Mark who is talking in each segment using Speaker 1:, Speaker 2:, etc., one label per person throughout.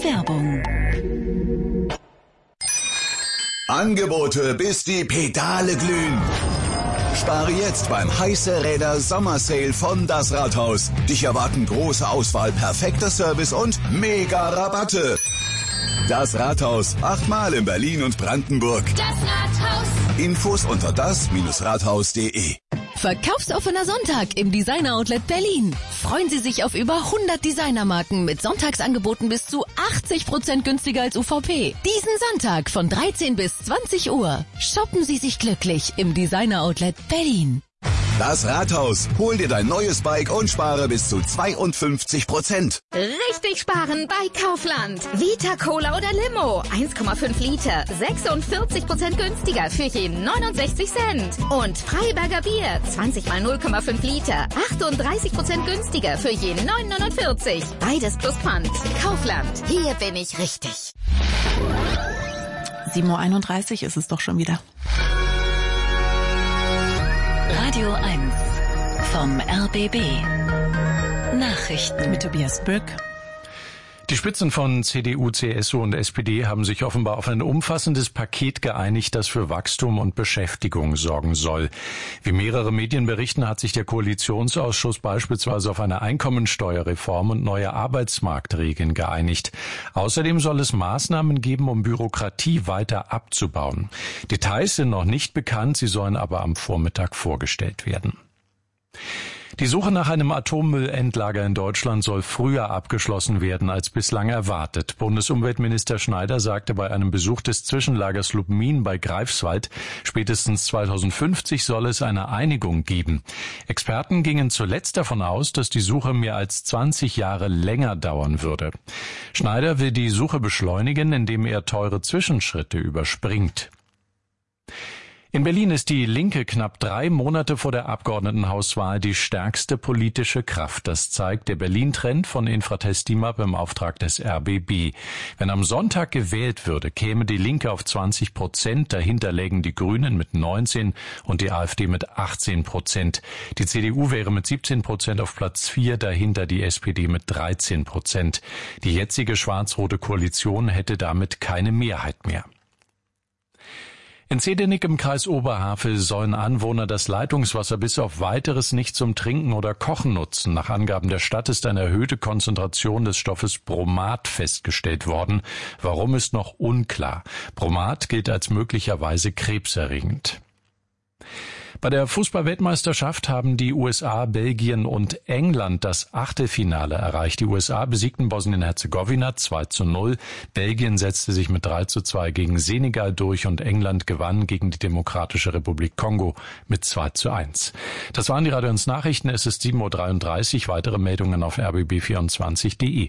Speaker 1: Werbung.
Speaker 2: Angebote, bis die Pedale glühen. Spare jetzt beim Heiße Räder Sommersale von Das Rathaus. Dich erwarten große Auswahl, perfekter Service und mega Rabatte. Das Rathaus, 8-mal in Berlin und Brandenburg.
Speaker 3: Das Rathaus.
Speaker 2: Infos unter das-rathaus.de.
Speaker 1: Verkaufsoffener Sonntag im Designer Outlet Berlin. Freuen Sie sich auf über 100 Designermarken mit Sonntagsangeboten bis zu 80% günstiger als UVP. Diesen Sonntag von 13 bis 20 Uhr. Shoppen Sie sich glücklich im Designer Outlet Berlin.
Speaker 2: Das Rathaus. Hol dir dein neues Bike und spare bis zu 52%.
Speaker 3: Richtig sparen bei Kaufland. Vita Cola oder Limo. 1,5 Liter. 46% günstiger für jeden 69 Cent. Und Freiberger Bier. 20 mal 0,5 Liter. 38% günstiger für jeden 9,49. Beides plus Pfand. Kaufland. Hier bin ich richtig.
Speaker 4: 7:31 Uhr ist es doch schon wieder.
Speaker 1: Radio 1 vom RBB. Nachrichten
Speaker 4: Mit Tobias Böck.
Speaker 5: Die Spitzen von CDU, CSU und SPD haben sich offenbar auf ein umfassendes Paket geeinigt, das für Wachstum und Beschäftigung sorgen soll. Wie mehrere Medien berichten, hat sich der Koalitionsausschuss beispielsweise auf eine Einkommensteuerreform und neue Arbeitsmarktregeln geeinigt. Außerdem soll es Maßnahmen geben, um Bürokratie weiter abzubauen. Details sind noch nicht bekannt, sie sollen aber am Vormittag vorgestellt werden. Die Suche nach einem Atommüllendlager in Deutschland soll früher abgeschlossen werden als bislang erwartet. Bundesumweltminister Schneider sagte bei einem Besuch des Zwischenlagers Lubmin bei Greifswald, spätestens 2050 soll es eine Einigung geben. Experten gingen zuletzt davon aus, dass die Suche mehr als 20 Jahre länger dauern würde. Schneider will die Suche beschleunigen, indem er teure Zwischenschritte überspringt. In Berlin ist die Linke knapp 3 Monate vor der Abgeordnetenhauswahl die stärkste politische Kraft. Das zeigt der Berlin-Trend von Infratest DIMAP im Auftrag des RBB. Wenn am Sonntag gewählt würde, käme die Linke auf 20%. Dahinter lägen die Grünen mit 19% und die AfD mit 18%. Die CDU wäre mit 17% auf Platz 4, dahinter die SPD mit 13%. Die jetzige schwarz-rote Koalition hätte damit keine Mehrheit mehr. In Zehdenick im Kreis Oberhavel sollen Anwohner das Leitungswasser bis auf Weiteres nicht zum Trinken oder Kochen nutzen. Nach Angaben der Stadt ist eine erhöhte Konzentration des Stoffes Bromat festgestellt worden. Warum ist noch unklar. Bromat gilt als möglicherweise krebserregend. Bei der Fußball-Weltmeisterschaft haben die USA, Belgien und England das Achtelfinale erreicht. Die USA besiegten Bosnien-Herzegowina 2:0. Belgien setzte sich mit 3:2 gegen Senegal durch und England gewann gegen die Demokratische Republik Kongo mit 2:1. Das waren die Radio 1 Nachrichten. Es ist 7:33 Uhr. Weitere Meldungen auf rbb24.de.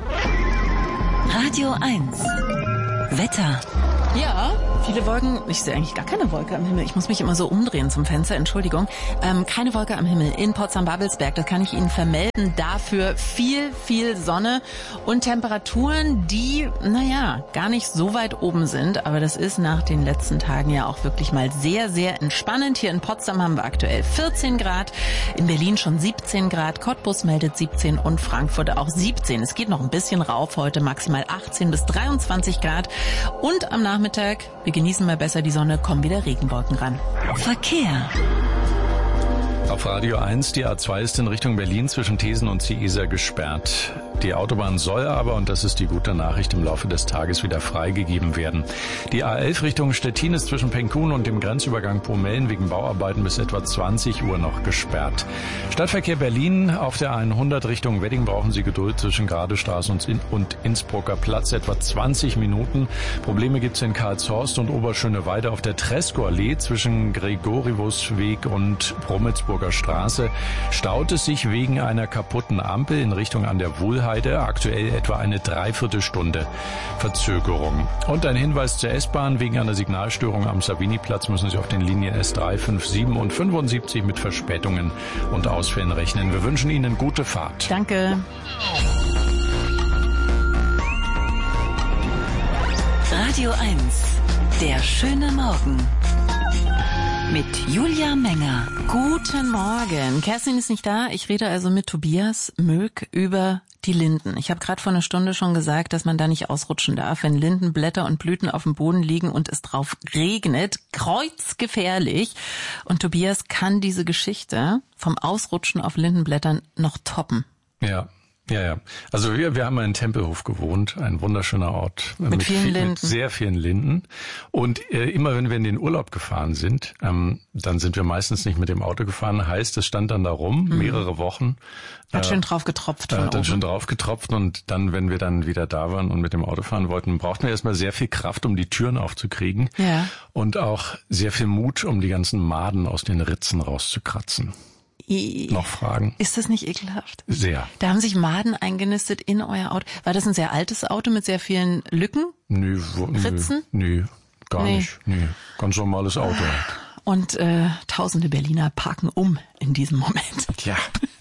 Speaker 1: Radio 1 Wetter.
Speaker 4: Ja, viele Wolken. Ich sehe eigentlich gar keine Wolke am Himmel. Ich muss mich immer so umdrehen zum Fenster, Entschuldigung. Keine Wolke am Himmel in Potsdam-Babelsberg, das kann ich Ihnen vermelden. Dafür viel Sonne und Temperaturen, die, gar nicht so weit oben sind. Aber das ist nach den letzten Tagen ja auch wirklich mal sehr, sehr entspannend. Hier in Potsdam haben wir aktuell 14 Grad, in Berlin schon 17 Grad, Cottbus meldet 17 und Frankfurt auch 17. Es geht noch ein bisschen rauf, heute maximal 18 bis 23 Grad. Und am Nachmittag, wir genießen mal besser die Sonne, kommen wieder Regenwolken ran.
Speaker 1: Verkehr.
Speaker 5: Auf Radio 1, die A2 ist in Richtung Berlin zwischen Thesen und Ciesa gesperrt. Die Autobahn soll aber, und das ist die gute Nachricht, im Laufe des Tages wieder freigegeben werden. Die A11 Richtung Stettin ist zwischen Penkun und dem Grenzübergang Pomellen wegen Bauarbeiten bis etwa 20 Uhr noch gesperrt. Stadtverkehr Berlin auf der 100 Richtung Wedding brauchen Sie Geduld zwischen Gradestraße und Innsbrucker Platz etwa 20 Minuten. Probleme gibt es in Karlshorst und Oberschöneweide auf der Tresco-Allee zwischen Gregoriusweg und Promelsburger Straße. Staut es sich wegen einer kaputten Ampel in Richtung an der Wuhlheide, aktuell etwa eine Dreiviertelstunde Verzögerung. Und ein Hinweis zur S-Bahn: wegen einer Signalstörung am Saviniplatz müssen Sie auf den Linien S3, 5, 7 und 75 mit Verspätungen und Ausfällen rechnen. Wir wünschen Ihnen gute Fahrt.
Speaker 4: Danke.
Speaker 1: Radio 1, der schöne Morgen. Mit Julia Menger.
Speaker 4: Guten Morgen. Kerstin ist nicht da. Ich rede also mit Tobias Möck über Die Linden. Ich habe gerade vor einer Stunde schon gesagt, dass man da nicht ausrutschen darf, wenn Lindenblätter und Blüten auf dem Boden liegen und es drauf regnet. Kreuzgefährlich. Und Tobias kann diese Geschichte vom Ausrutschen auf Lindenblättern noch toppen.
Speaker 5: Ja. Also wir haben in Tempelhof gewohnt, ein wunderschöner Ort
Speaker 4: mit vielen Linden.
Speaker 5: Mit sehr vielen Linden. Und immer wenn wir in den Urlaub gefahren sind, dann sind wir meistens nicht mit dem Auto gefahren. Heißt, es stand dann da rum, mehrere Wochen.
Speaker 4: Hat schön drauf getropft von oben.
Speaker 5: Schon drauf getropft und dann, wenn wir dann wieder da waren und mit dem Auto fahren wollten, brauchten wir erstmal sehr viel Kraft, um die Türen aufzukriegen.
Speaker 4: Ja.
Speaker 5: Und auch sehr viel Mut, um die ganzen Maden aus den Ritzen rauszukratzen. Noch Fragen?
Speaker 4: Ist das nicht ekelhaft?
Speaker 5: Sehr.
Speaker 4: Da haben sich Maden eingenistet in euer Auto. War das ein sehr altes Auto mit sehr vielen Lücken? Ritzen?
Speaker 5: Nö, gar nicht. Nee, ganz normales Auto.
Speaker 4: Und tausende Berliner parken in diesem Moment.
Speaker 5: Ja.